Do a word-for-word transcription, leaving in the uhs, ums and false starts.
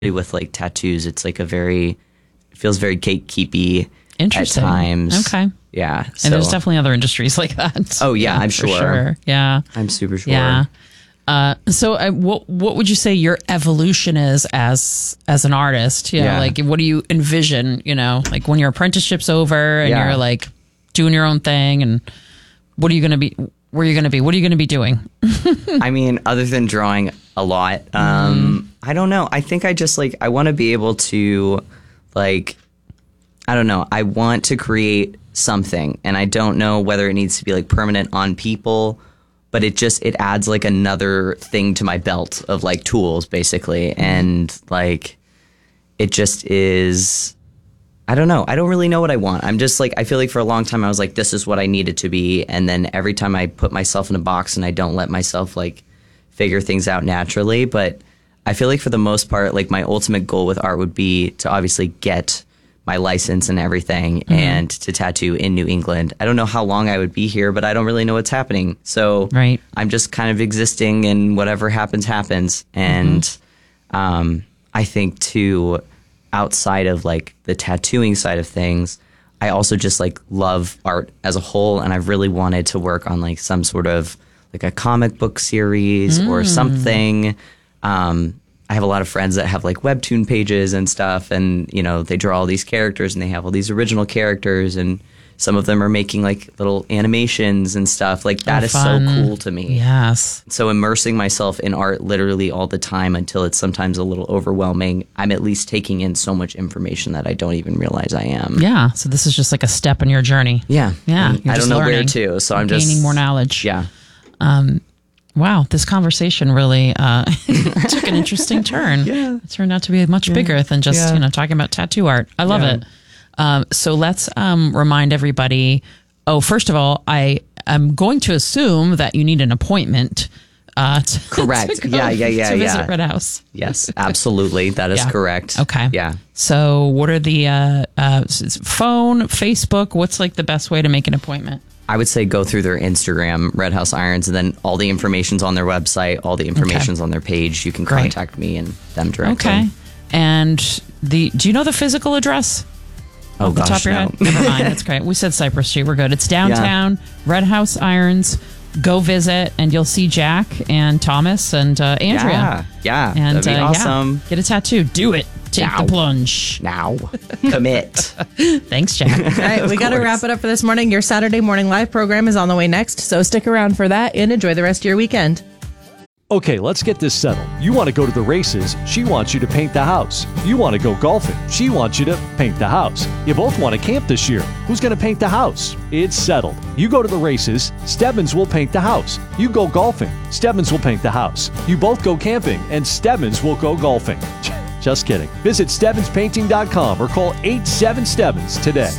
with like tattoos, it's like a very, it feels very gatekeepy at Interesting. times. Okay. Yeah. And so- there's definitely other industries like that. Oh yeah, I'm for sure. sure. Yeah. I'm super sure. Yeah. Uh, so uh, what what would you say your evolution is as as an artist? You know, Yeah. like what do you envision, you know, like when your apprenticeship's over and Yeah. you're like doing your own thing, and what are you going to be where are you going to be? What are you going to be doing? I mean, other than drawing a lot, um, Mm. I don't know. I think I just like, I want to be able to like, I don't know. I want to create something, and I don't know whether it needs to be like permanent on people, but it just, it adds like another thing to my belt of like tools basically. And like, it just is, I don't know. I don't really know what I want. I'm just like, I feel like for a long time I was like, this is what I needed to be. And then every time I put myself in a box and I don't let myself like figure things out naturally. But I feel like for the most part, like my ultimate goal with art would be to obviously get my license and everything Mm-hmm. and to tattoo in New England. I don't know how long I would be here, but I don't really know what's happening. So Right. I'm just kind of existing, and whatever happens, happens. And Mm-hmm. um, I think too, outside of like the tattooing side of things, I also just like love art as a whole, and I've really wanted to work on like some sort of like a comic book series Mm. or something. Um, I have a lot of friends that have like webtoon pages and stuff, and you know, they draw all these characters and they have all these original characters, and some of them are making like little animations and stuff. Like that Oh, is fun. so cool to me. Yes. So immersing myself in art literally all the time until it's sometimes a little overwhelming. I'm at least taking in so much information that I don't even realize I am. Yeah. So this is just like a step in your journey. Yeah. Yeah. And You're I just don't know learning, where to, so I'm gaining just more knowledge. Yeah. Wow, this conversation really uh, took an interesting turn. Yeah. It turned out to be much bigger than just Yeah. you know talking about tattoo art. I love Yeah. it. Um, so let's um, remind everybody. Oh, first of all, I am going to assume that you need an appointment. Uh, to, Correct. to go Yeah, yeah, yeah, To visit yeah. Red House. Yes, absolutely. That is Yeah. correct. Okay. Yeah. So, what are the uh, uh, s- phone, Facebook? What's like the best way to make an appointment? I would say go through their Instagram, Red House Irons, and then all the information's on their website, all the information's on their page. You can Great. contact me and them directly. Okay. And the do you know the physical address? Oh, Off the gosh, top of your no. head? Never mind. That's great. We said Cypress Street. We're good. It's downtown, Red House Irons. Go visit, and you'll see Jack and Thomas and uh, Andrea. Yeah, yeah, And that'd be uh, awesome. yeah, get a tattoo. Do it. Take Now. the plunge. Now, commit. Thanks, Jack. All right, we got to course. wrap it up for this morning. Your Saturday morning live program is on the way next, so stick around for that and enjoy the rest of your weekend. Okay, let's get this settled. You want to go to the races, she wants you to paint the house. You want to go golfing, she wants you to paint the house. You both want to camp this year. Who's going to paint the house? It's settled. You go to the races, Stebbins will paint the house. You go golfing, Stebbins will paint the house. You both go camping, and Stebbins will go golfing. Just kidding. Visit Stebbins Painting dot com or call eight seven Stebbins today.